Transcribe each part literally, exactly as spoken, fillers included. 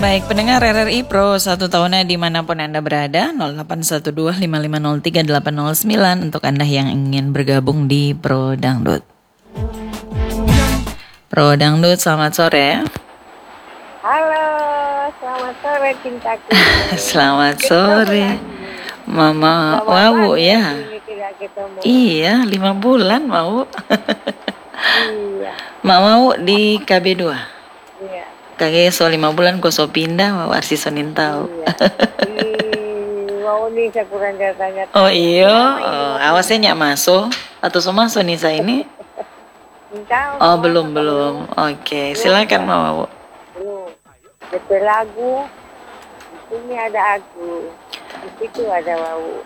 Baik, pendengar R R I Pro, satu tahunnya dimanapun Anda berada, nol delapan satu dua lima lima nol tiga delapan nol sembilan untuk Anda yang ingin bergabung di Pro Dangdut. Pro Dangdut, selamat sore. Halo, selamat sore cintaku. Selamat sore, Mama Wawu ya. Iya, lima bulan mau. Iya. Mak mau di K B dua. Iya. Kage so lima bulan ko so pindah, mau arsi sonin tahu. Iya. Mau nih saya kurang tanya. Oh iya, oh, awasnya nyak masuk atau so masuk nih saya ini? Oh belum belum. Oke, silakan mau. Belum. D P lagu. Di sini ada aku. Di situ ada Wawu.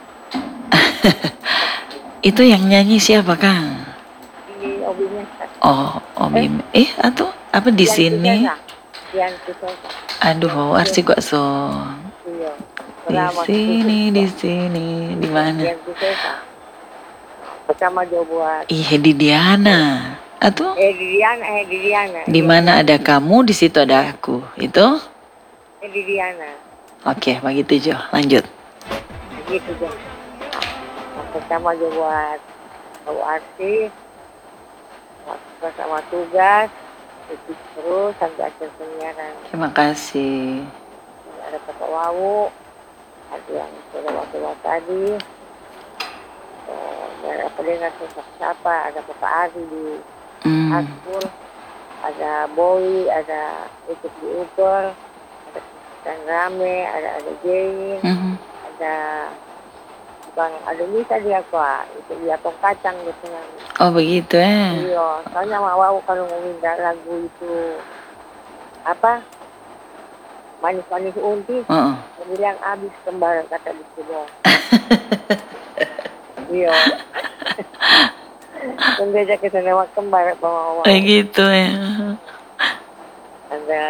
Itu yang nyanyi siapa Kang? Di Obinya. Oh, Obi. Eh, eh atau apa di sini? Yang Aduh, wow, arsi kok so. Iya. Di sini, di sini, di mana? Bersama Jo buat. Ih, di Diana. Atau? Eh di Diana, eh di Diana. Di mana ada kamu, di situ ada aku. Itu? Eh di Diana. Oke, begitu Jo. Lanjut. Begitu Jo. Pertama Jo buat tahu artis, bersama tugas, ikut terus sampai akhir penyiaran. Terima kasih. Ada Bapak Wawu, ada yang sudah waktu-waktu tadi. Dan apa dia nggak susah siapa, ada Bapak Ari di Hmm. Akur, ada Boy, ada ikut di Uber, ada Kristen Rame, ada ada Jane, Mm-hmm. ada Bang ada Nisa dia kok, itu dia tong kacang gitu kan. Oh begitu ya. Iya, soalnya Mak Wawu kalau meminta lagu itu apa manis-manis unti, Uh-uh. dia bilang abis kembar kata di sini. Iya. Membeda ke sana kembar bawa Wawu. Begitu ya. Ada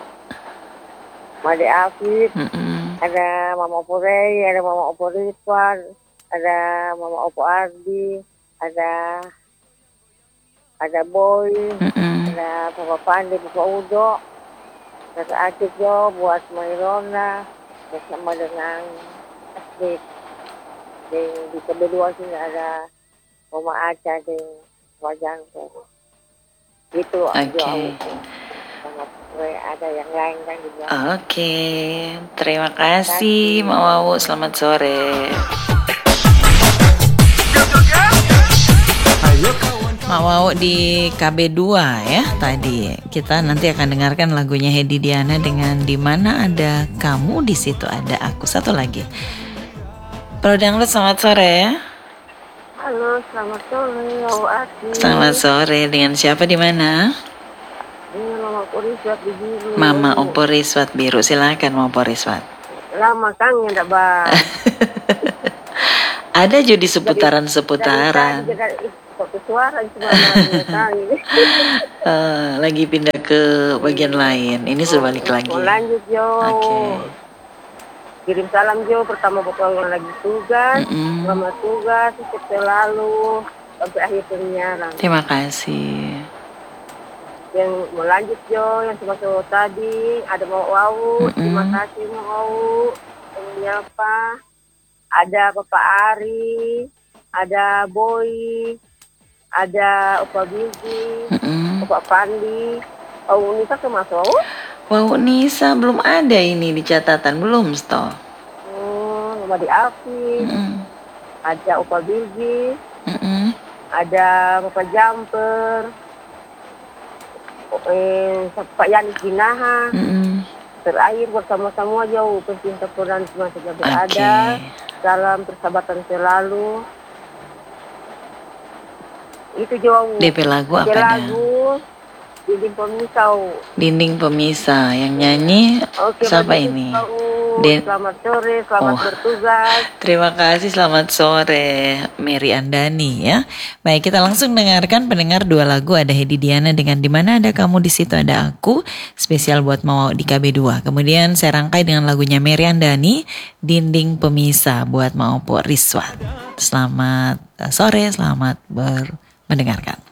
Made Afid, Mm-mm. ada Mama Purei, ada Mama Opo Rizwan, ada Mama Opo Ardi, ada ada Boy, Mm-mm. ada Papa Pandi, Papa Udo, ada Akif Jo, buat Mairona, bersama dengan Asik. Di, di kedua sini ada Mama Aca dan Wajangko. Gitu Oke. okay. Sama Purei, ada yang lain kan juga. Oke, terima kasih Mak Wawu. Selamat sore. Mak Wawu di K B dua ya tadi. Kita nanti akan dengarkan lagunya Hedi Diana dengan Di Mana Ada Kamu, di Situ Ada Aku. Satu lagi. Pro Dangdut, selamat sore ya. Halo, selamat sore, Wawu Ati. Selamat sore, dengan siapa di mana? Ini Mama Poriswat di biru. Mama Opo Rizwat Biru, silakan Mama Opo Rizwat. Lama Kang ya ndak bang. Ada judi seputaran-seputaran. Dari tadi kok suara sebenarnya Kang ini. Uh, lagi pindah ke bagian lain. Ini sudah balik lagi. Mau lanjut Jo. Oke. Okay. Kirim salam Jo, pertama bapak lagi tugas, Mm-mm. mama tugas, sukses selalu sampai akhir penyiaran. Terima kasih. Yang mau lanjut Jo, yang cuma tadi ada mau Wawu, Mm-mm. terima kasih mau Wawu, menyapa, ada Bapak Ari, ada Boy, ada Opa Bizi, Mm-mm. Opa Pandi, Wawu Nisa termasuk Wawu? Wow, Nisa belum ada ini di catatan, belum Sto. Hmm, Mama di Afi, Mm-mm. ada Opa Bizi, Mm-mm. ada Bapak Jumper, eh, Pak Yanis Ginaha. Mm-mm. Terakhir bersama-sama jauh pencinta Quran semua sudah berada. Okay. Dalam persahabatan selalu. Itu jauh. D P lagu apa D P dah? lagu Dinding Pemisah. Dinding Pemisah. Yang nyanyi Oke, siapa bagus, ini? Pak. Den- Selamat sore, selamat Oh. bertugas. Terima kasih, selamat sore Mary Andani ya. Baik, kita langsung dengarkan pendengar dua lagu. Ada Hedi Diana dengan Di Mana Ada Kamu, Di Situ Ada Aku, spesial buat mau di K B dua. Kemudian saya rangkai dengan lagunya Mary Andani, Dinding Pemisah buat mau Rizwan. Selamat sore, selamat ber mendengarkan.